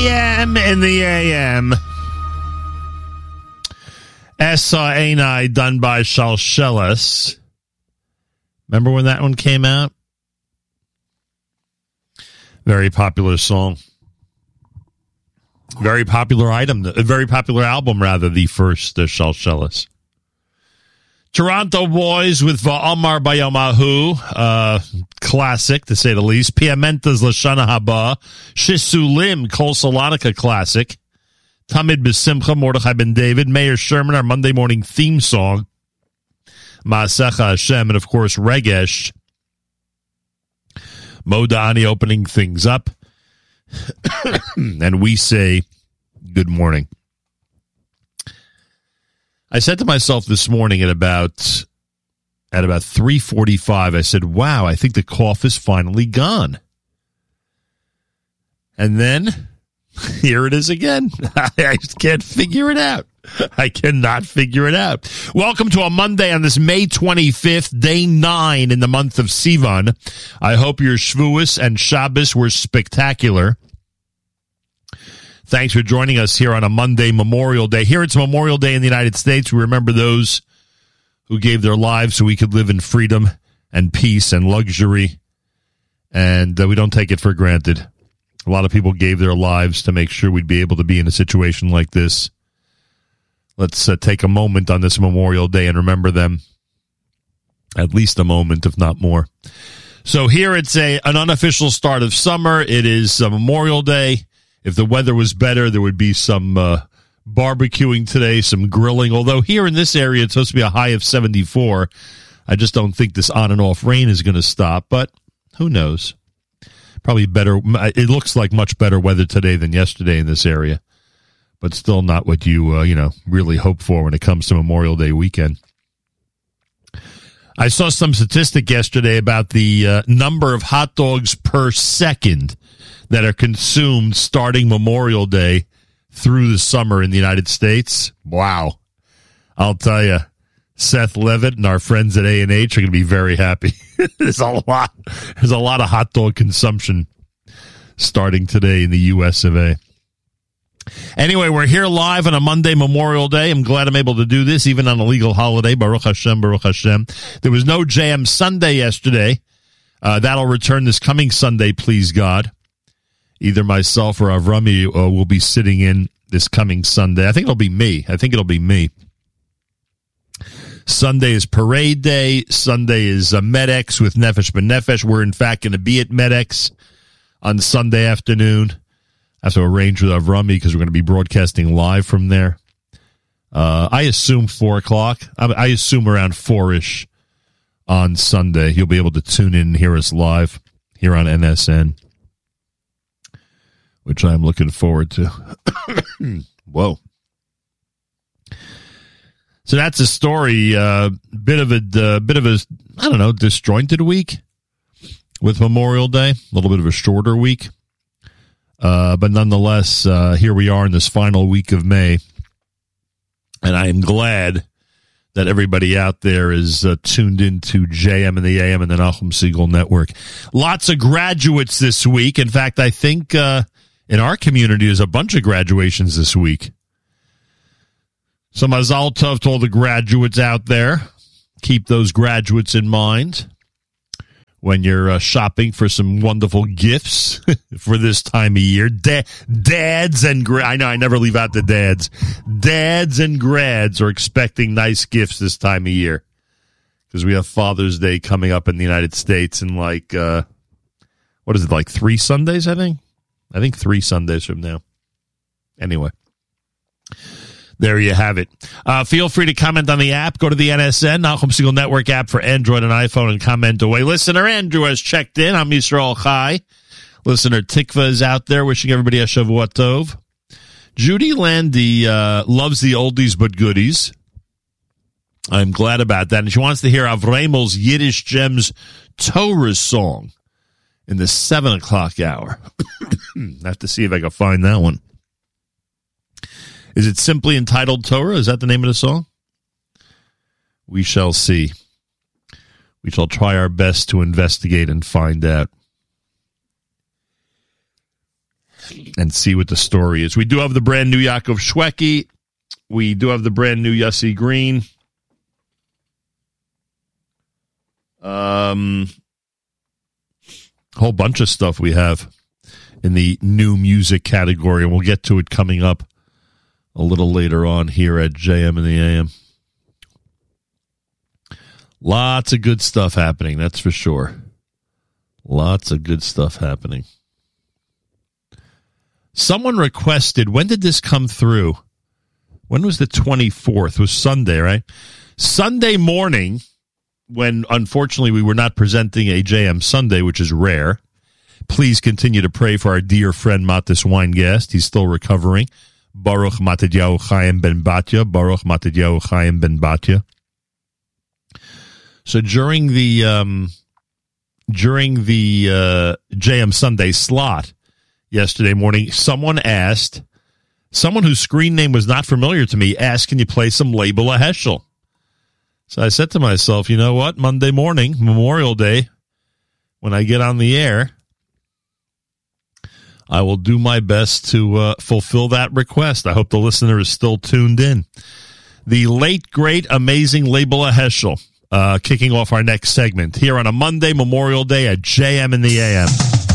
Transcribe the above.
JM in the AM. Essa Ainai, done by Shalshelis. Remember when that one came out? Very popular song. Very popular item. A very popular album, rather, the first Shalshelis. Toronto Boys with Va'amar Bayamahu. Classic, to say the least. Piamenta's Lashana Haba. Shisulim, Kol Salonika classic. Tamid B'Simcha, Mordechai Ben David. Mayor Sherman, our Monday morning theme song. Ma'asecha Hashem, and of course, Regesh. Modani opening things up. And we say good morning. I said to myself this morning at about 3:45, I said, wow, I think the cough is finally gone. And then here it is again. I just can't figure it out. I cannot figure it out. Welcome to a Monday on this May 25th, day 9 in the month of Sivan. I hope your Shavuos and Shabbos were spectacular. Thanks for joining us here on a Monday, Memorial Day. Here it's Memorial Day in the United States. We remember those who gave their lives so we could live in freedom and peace and luxury. And we don't take it for granted. A lot of people gave their lives to make sure we'd be able to be in a situation like this. Let's take a moment on this Memorial Day and remember them. At least a moment, if not more. So here it's an unofficial start of summer. It is Memorial Day. If the weather was better, there would be some barbecuing today, some grilling. Although here in this area, it's supposed to be a high of 74. I just don't think this on and off rain is going to stop, but who knows? Probably better. It looks like much better weather today than yesterday in this area, but still not what you really hope for when it comes to Memorial Day weekend. I saw some statistic yesterday about the number of hot dogs per second that are consumed starting Memorial Day through the summer in the United States. Wow. I'll tell you, Seth Levitt and our friends at A&H are going to be very happy. There's a lot of hot dog consumption starting today in the U.S. of A. Anyway, we're here live on a Monday, Memorial Day. I'm glad I'm able to do this, even on a legal holiday. Baruch Hashem, Baruch Hashem. There was no JM Sunday yesterday. That'll return this coming Sunday, please God. Either myself or Avrami will be sitting in this coming Sunday. I think it'll be me. Sunday is Parade Day. Sunday is MedX with Nefesh B'Nefesh. We're, in fact, going to be at MedX on Sunday afternoon. I have to arrange with Avrami because we're going to be broadcasting live from there. I assume 4 o'clock. I assume around 4-ish on Sunday. You'll be able to tune in and hear us live here on NSN, which I'm looking forward to. Whoa. So that's a story, bit of a, I don't know, disjointed week with Memorial Day, a little bit of a shorter week. But nonetheless, here we are in this final week of May. And I am glad that everybody out there is tuned into JM and the AM and the Nachum Segal Network. Lots of graduates this week. In fact, I think in our community there's a bunch of graduations this week. So Mazal Tov to all the graduates out there. Keep those graduates in mind when you're shopping for some wonderful gifts for this time of year. Dads and I know I never leave out the dads. Dads and grads are expecting nice gifts this time of year because we have Father's Day coming up in the United States in like 3 Sundays, I think? I think 3 Sundays from now. Anyway. There you have it. Feel free to comment on the app. Go to the NSN, Nachum Segal Network app for Android and iPhone, and comment away. Listener Andrew has checked in. I'm Yisrael Chai. Listener Tikva is out there wishing everybody a Shavuot Tov. Judy Landy loves the oldies but goodies. I'm glad about that. And she wants to hear Avremel's Yiddish Gems Torah song in the 7 o'clock hour. I have to see if I can find that one. Is it simply entitled Torah? Is that the name of the song? We shall see. We shall try our best to investigate and find out. and see what the story is. We do have the brand new Yaakov Shweki. We do have the brand new Yossi Green. Whole bunch of stuff we have in the new music category, and we'll get to it coming up a little later on here at JM in the AM. Lots of good stuff happening, that's for sure. Lots of good stuff happening. Someone requested, when did this come through? When was the 24th? It was Sunday, right? Sunday morning, when unfortunately we were not presenting a JM Sunday, which is rare. Please continue to pray for our dear friend Matis Weingast. He's still recovering. Baruch Matidyahu Chaim ben Batya. Baruch Matidyahu Chaim ben Batya. So during the JM Sunday slot yesterday morning, someone whose screen name was not familiar to me, asked, can you play some Label a Heschel? So I said to myself, you know what? Monday morning, Memorial Day, when I get on the air, I will do my best to fulfill that request. I hope the listener is still tuned in. The late, great, amazing Label a Heschel, kicking off our next segment here on a Monday, Memorial Day at JM in the AM.